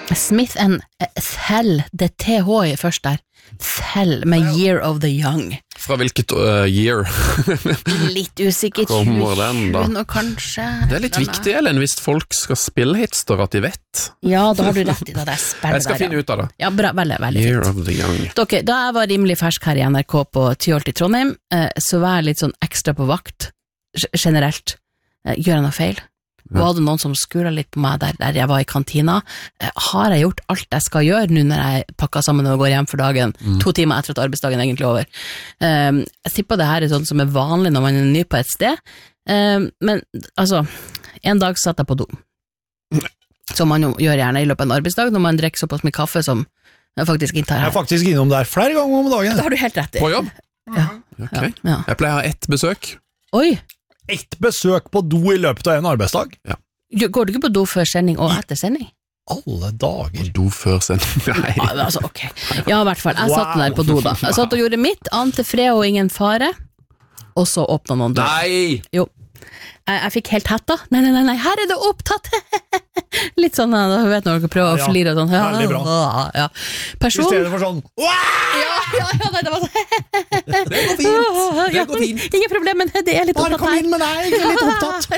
Smith & Thell, det TH i først der. Thell med Year of the Young. Fra hvilket year? Litt usikkert. Kommer den da? Kanskje. Det litt viktig, Ellen, hvis folk skal spille hitster at de vet. Ja, da har du rett i det. Jeg skal finne ut av det. Ja, bra, veldig Year fint. of the Young. Okay, da jeg var rimelig fersk her i NRK på Tyholt i Trondheim, så var jeg litt sånn ekstra på vakt, generelt. Gjør jeg noe feil? Var det noen som skuret litt på meg der jeg var i kantina? Har jeg gjort alt jeg skal gjøre nå når jeg pakker sammen og går hjem for dagen, 2 timer etter at arbeidsdagen egentlig er over? Jeg tipper det her er sånn som er vanlig når man er ny på et sted, men altså, en dag satt jeg på do, som man jo gjør gjerne i løpet av en arbeidsdag når man drikker såpass mye kaffe som jeg faktisk inntar her. Jeg er faktisk innom der flere ganger om dagen. Det har du helt rett i. På jobb? Ja. Okay. Ja. Jeg pleier å ha 1 besøk. Oi! 1 besøk på do i løpet av en arbeidsdag? Ja. Går du ikke på do før sending og etter sending? Alle dager. Do før sending. Nei. Ja, altså, ok. Ja, i hvert fall. Jeg satt der på do da. Jeg satt og gjorde mitt, ante fred og ingen fare, og så åpnet noen dør. Nei! Jo. Jeg fikk helt hetta. Nei, her er det opptatt! Litt sånn, da vet når dere prøver å flire og sånn. Ja, veldig bra. Ja. I stedet for sånn nei, det var sånn. Det går fint. Ingen problem, men det er litt Bare opptatt kom her. inn med deg, jeg er litt opptatt.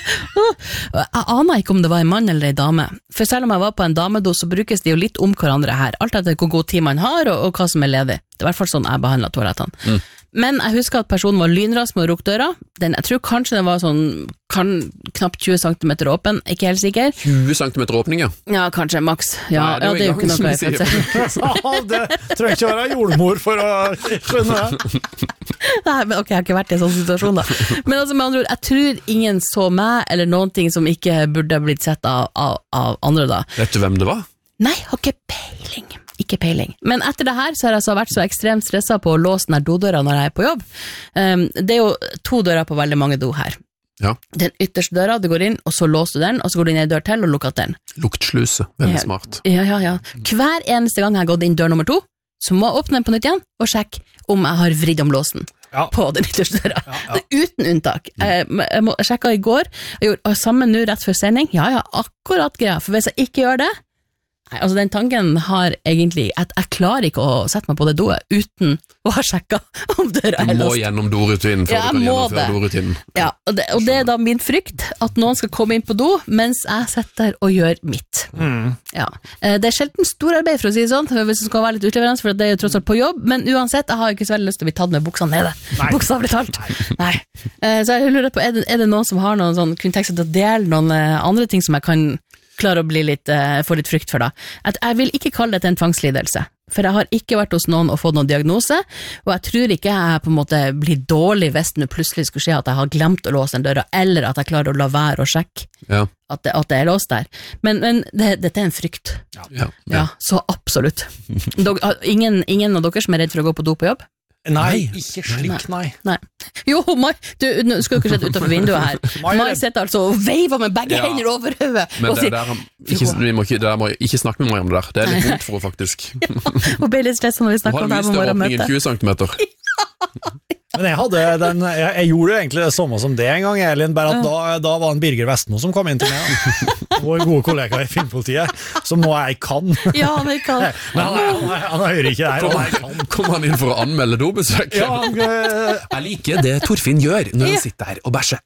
Jeg aner ikke om det var en mann eller en dame. For selv om jeg var på en damedo, så brukes de jo litt om hverandre her. Alt etter hvor god tid man har, og hva som er ledig. Det er i hvert fall sånn jeg behandler toalettene. Men jeg husker at personen var lynrask med å rukke døra. Jeg tror kanskje den var sånn knapt 20 cm åpen, ikke helt sikker. 20 cm åpning, ja. Ja, kanskje maks. Ja, Nei, det er jo ikke noe jeg sier. Det trenger ikke være jordmor for å skjønne det. Nei, men ok, jeg har ikke vært i en sånn situasjon da. Men altså med andre ord, jeg tror ingen så meg, eller noen ting som ikke burde blitt sett av andre da. Vet du hvem det var? Nei, har ikke peiling. Ikke peiling. Men etter det her så har jeg altså vært så ekstremt stresset på å låse den her dodøra når jeg er på jobb. Det er jo 2 dører på veldig mange do her. Ja. Den ytterste døra, du går inn, og så låser du den, og så går du inn i en dør til og lukker den. Luktsluse, veldig smart. Ja. Hver eneste gang jeg har gått inn dør nummer 2, så må jeg åpne den på nytt igjen, og sjekke om jeg har vridd om låsen. Ja. På den ytterste døra. Ja. Uten unntak. Jeg sjekket i går, jeg gjorde sammen nå rett før sending. Ja, akkurat greia, for hvis jeg ikke gjør det, nei, altså den tanken har egentlig at jeg klarer ikke å sette meg på det doet uten å ha sjekket om døra er låst. Du må gjennom dorutinen før du kan gjennomføre dorutinen. Ja, og det er da min frykt at noen skal komme inn på do mens jeg sitter og gjør mitt. Ja. Det er sjelden storarbeid, for å si det sånn, hvis det skal være litt utleverans, for det er jo tross alt på jobb, men uansett, jeg har ikke så veldig lyst til å bli tatt med buksene nede. Bokstavlig talt. Nei. Så jeg lurer på, er det noen som har noen sånn, kunne tenke seg til å dele noen andre ting som jeg kan klare å bli få litt frykt for da. At jeg vil ikke kalle det en tvangslidelse, for jeg har ikke vært hos noen og fått noen diagnose, og jeg tror ikke jeg på en måte blir dårlig hvis det plutselig skulle skje at jeg har glemt å låse den døra, eller at jeg klarer å la være å sjekke at det er låst der. Men dette er en frykt. Ja, så absolutt. Ingen av dere som er redd for å gå på do på jobb? Nei, ikke slik, nei. Jo, Mai, du skal jo ikke sett utenfor vinduet her. Mai sitter altså og veiver med begge hender over hodet. Men vi må ikke snakke med Mai om det der. Det er litt vondt for henne, faktisk. Hun ble litt stresset når vi snakket om det her på morgenmøtet. Hun har lyst til åpningen 20 cm. Men jeg gjorde egentlig det samme som det en gang, Elin, bare at da var en Birger Vestmo som kom inn til meg. Vår gode kollega i Filmpolitiet, som nå jeg kan. Ja, han kan. Men han hører ikke der. Kom han inn for å anmelde dobesøk? Ja, jeg liker det Torfinn gjør når han sitter her og bæsjer.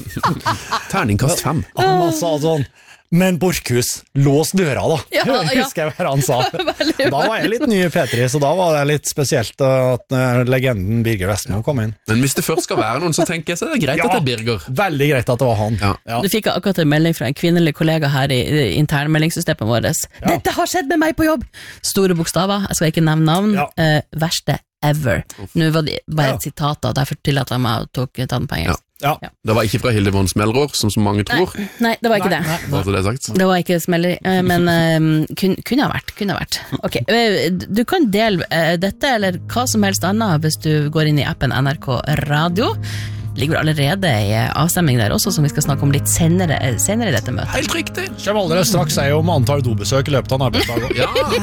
Terningkast 5. Han sa sånn, men Borchhus, lås døra da. Husker jeg hva han sa. Da var jeg litt ny i P3, så da var det litt spesielt at legenden Birger Vestmo kom inn. Men hvis det først skal være noen, så tenker jeg så det er greit at det er Birger. Veldig greit at det var han. Du fikk akkurat en melding fra en kvinnelig kollega her i internmeldingssystemet vårt. Dette har skjedd med meg på jobb! Store bokstaver, jeg skal ikke nevne navn. Verste ever. Nå var det bare et sitat, og derfor tillater jeg meg å ta den på engelsk. Det var ikke fra Hilde von Smelrår, som så mange tror. Nei, det var ikke det. Bare så det er sagt. Det var ikke smeller, men kunne ha vært. Ok, du kan dele dette, eller hva som helst annet, hvis du går inn i appen NRK Radio. Det ligger allerede i avstemning der også, som vi skal snakke om litt senere i dette møtet. Helt riktig. Kommer allerede straks om antall dobesøk i løpet av en arbeidsdag.